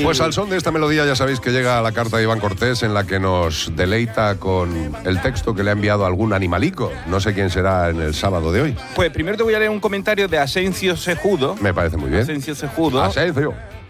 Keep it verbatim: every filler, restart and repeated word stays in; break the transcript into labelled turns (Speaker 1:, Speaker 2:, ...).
Speaker 1: Pues al son de esta melodía ya sabéis que llega la carta de Iván Cortés en la que nos deleita con el texto que le ha enviado algún animalico. No sé quién será en el sábado de hoy.
Speaker 2: Pues primero te voy a leer un comentario de Asencio Sejudo.
Speaker 1: Me parece muy bien.
Speaker 2: Asencio Sejudo.
Speaker 1: Asencio.